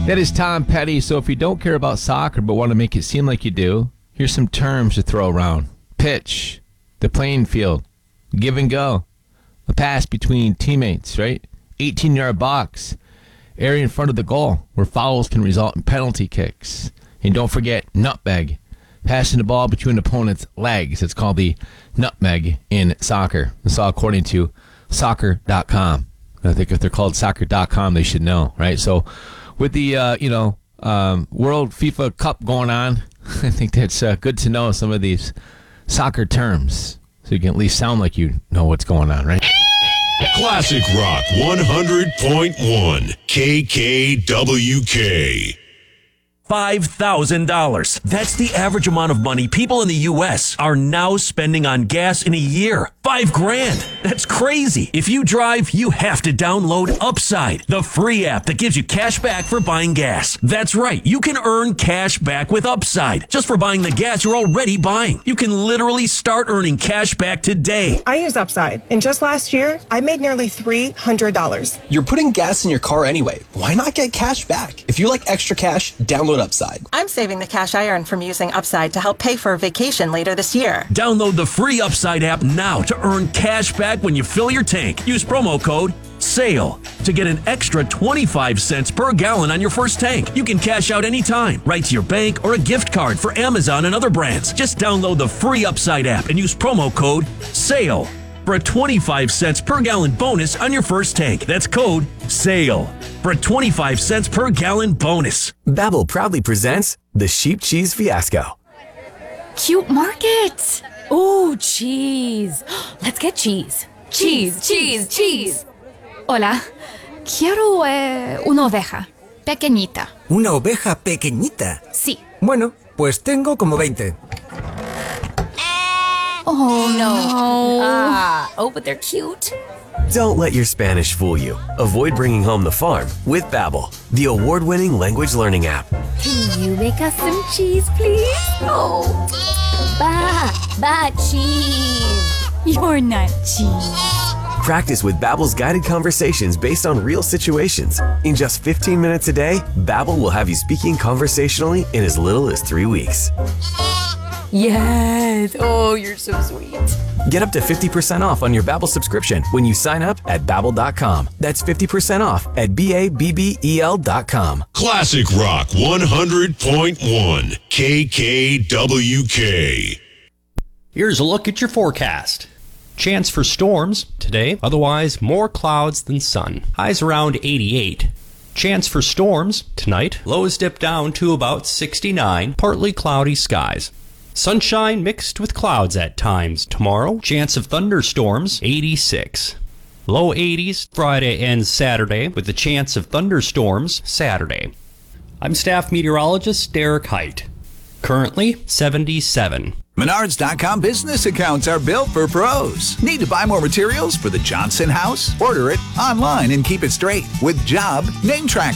That is Tom Petty. So if you don't care about soccer but want to make it seem like you do, here's some terms to throw around. Pitch, the playing field, give and go, a pass between teammates, right? 18-yard box, area in front of the goal where fouls can result in penalty kicks. And don't forget nutmeg, passing the ball between opponents' legs. It's called the nutmeg in soccer. This is all according to soccer.com. I think if they're called soccer.com, they should know, right? So with the, World FIFA Cup going on, I think that's good to know some of these soccer terms so you can at least sound like you know what's going on, right? Classic Rock 100.1 KKWK. $5,000. That's the average amount of money people in the U.S. are now spending on gas in a year. $5,000. That's crazy. If you drive, you have to download Upside, the free app that gives you cash back for buying gas. That's right. You can earn cash back with Upside just for buying the gas you're already buying. You can literally start earning cash back today. I use Upside, and just last year, I made nearly $300. You're putting gas in your car anyway. Why not get cash back? If you like extra cash, download Upside. I'm saving the cash I earn from using Upside to help pay for a vacation later this year. Download the free Upside app now to earn cash back when you fill your tank. Use promo code SALE to get an extra 25 cents per gallon on your first tank. You can cash out anytime, right to your bank or a gift card for Amazon and other brands. Just download the free Upside app and use promo code SALE for a 25 cents per gallon bonus on your first tank. That's code SALE for a 25 cents per gallon bonus. Babbel proudly presents the Sheep Cheese Fiasco. Cute market. Ooh, cheese. Let's get cheese. Cheese, cheese, cheese. Hola. Quiero una oveja. Pequeñita. ¿Una oveja pequeñita? Sí. Bueno, pues tengo como 20. Oh, no. But they're cute. Don't let your Spanish fool you. Avoid bringing home the farm with Babbel, the award-winning language learning app. Can you make us some cheese, please? Oh, cheese. You're not cheese. Practice with Babbel's guided conversations based on real situations. In just 15 minutes a day, Babbel will have you speaking conversationally in as little as 3 weeks. Yes. Oh, you're so sweet. Get up to 50% off on your Babbel subscription when you sign up at Babbel.com. That's 50% off at Babbel.com. Classic Rock 100.1 KKWK. Here's a look at your forecast. Chance for storms today, otherwise more clouds than sun. Highs around 88. Chance for storms tonight, lows dip down to about 69, partly cloudy skies. Sunshine mixed with clouds at times tomorrow. Chance of thunderstorms, 86. Low 80s Friday and Saturday with the chance of thunderstorms Saturday. I'm staff meteorologist Derek Height. Currently 77. Menards.com business accounts are built for pros. Need to buy more materials for the Johnson house? Order it online and keep it straight with Job Name Tracker.